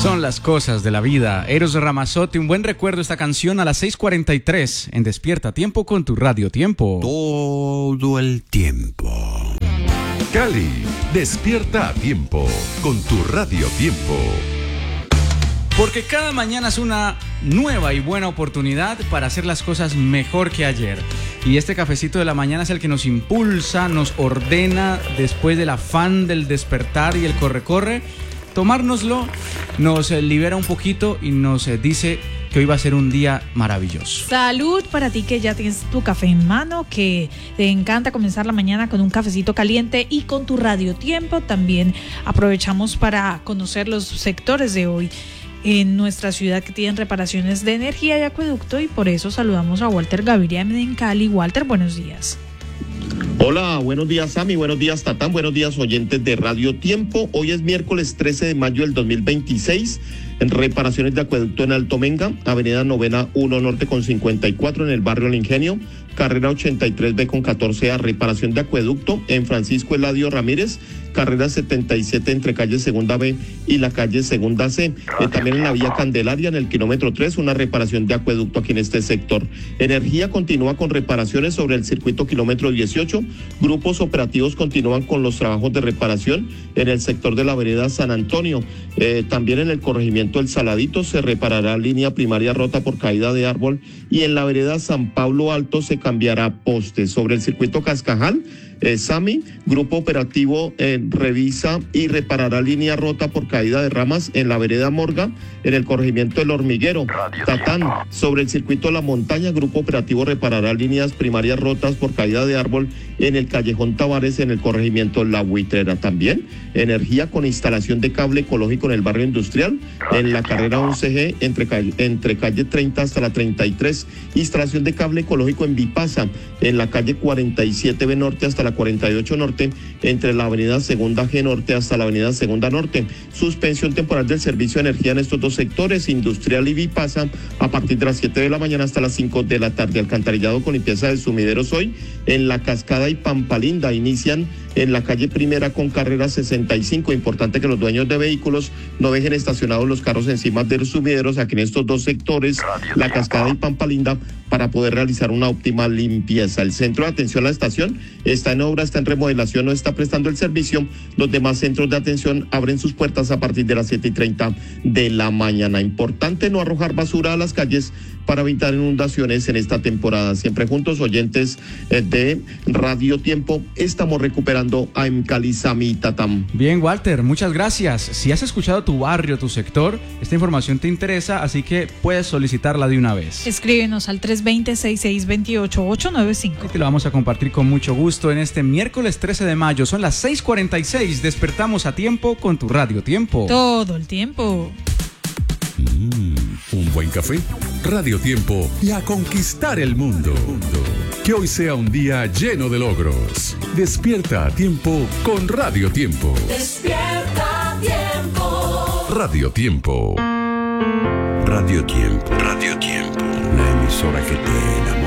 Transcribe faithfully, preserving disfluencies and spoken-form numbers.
Son las cosas de la vida. Eros Ramazzotti, un buen recuerdo esta canción a las seis cuarenta y tres en Despierta Tiempo con tu Radio Tiempo. Todo el tiempo. Cali, despierta a tiempo con tu Radio Tiempo. Porque cada mañana es una nueva y buena oportunidad para hacer las cosas mejor que ayer. Y este cafecito de la mañana es el que nos impulsa, nos ordena después del afán del despertar y el corre-corre. Tomárnoslo nos libera un poquito y nos dice que hoy va a ser un día maravilloso. Salud para ti que ya tienes tu café en mano, que te encanta comenzar la mañana con un cafecito caliente y con tu Radio Tiempo. También aprovechamos para conocer los sectores de hoy en nuestra ciudad que tienen reparaciones de energía y acueducto, y por eso saludamos a Walter Gaviria en Cali. Walter, buenos días. Hola, buenos días Sammy, buenos días Tatán, buenos días oyentes de Radio Tiempo. Hoy es miércoles trece de mayo del dos mil veintiséis. En reparaciones de acueducto en Alto Menga, avenida Novena uno Norte con cincuenta y cuatro en el barrio El Ingenio, carrera ochenta y tres B con catorce A, reparación de acueducto en Francisco Eladio Ramírez, carrera setenta y siete entre calle Segunda B y la calle Segunda C. Eh, también en la vía Candelaria, en el kilómetro tres, una reparación de acueducto aquí en este sector. Energía continúa con reparaciones sobre el circuito kilómetro dieciocho. Grupos operativos continúan con los trabajos de reparación en el sector de la vereda San Antonio. Eh, también en el corregimiento El Saladito se reparará línea primaria rota por caída de árbol, y en la vereda San Pablo Alto se cambiará poste. Sobre el circuito Cascajal, Eh, Sami, grupo operativo eh, revisa y reparará línea rota por caída de ramas en la vereda Morga, en el corregimiento El Hormiguero. Tatán, sobre el circuito La Montaña, grupo operativo reparará líneas primarias rotas por caída de árbol en el callejón Tavares, en el corregimiento La Buitrera. También energía con instalación de cable ecológico en el barrio industrial, en la carrera once G, entre, entre calle treinta hasta la treinta y tres. Instalación de cable ecológico en Vipasa, en la calle cuarenta y siete B Norte hasta la cuarenta y ocho Norte, entre la avenida Segunda G Norte hasta la avenida Segunda Norte. Suspensión temporal del servicio de energía en estos dos sectores, industrial y Vipasa, a partir de las siete de la mañana hasta las cinco de la tarde. Alcantarillado con limpieza de sumideros hoy en La Cascada y Pampalinda. Inician en la calle Primera con carrera sesenta y cinco. Importante que los dueños de vehículos no dejen estacionados los carros encima de los sumideros aquí en estos dos sectores, La Cascada y Pampalinda, para poder realizar una óptima limpieza. El centro de atención a la estación está en obra, está en remodelación, no está prestando el servicio. Los demás centros de atención abren sus puertas a partir de las siete y treinta de la mañana. Importante no arrojar basura a las calles para evitar inundaciones en esta temporada. Siempre juntos, oyentes de Radio Tiempo, estamos recuperando a Cali, Sami y Tatam. Bien, Walter, muchas gracias. Si has escuchado tu barrio, tu sector, esta información te interesa, así que puedes solicitarla de una vez. Escríbenos al tres dos cero, seis seis dos ocho, ocho nueve cinco. Y te lo vamos a compartir con mucho gusto en este miércoles trece de mayo. Son las seis cuarenta y seis. Despertamos a tiempo con tu Radio Tiempo. Todo el tiempo. Mm, un buen café, Radio Tiempo y a conquistar el mundo. Que hoy sea un día lleno de logros. Despierta a tiempo con Radio Tiempo. Despierta a tiempo. Radio Tiempo. Radio Tiempo. Radio Tiempo. La emisora que te enamora.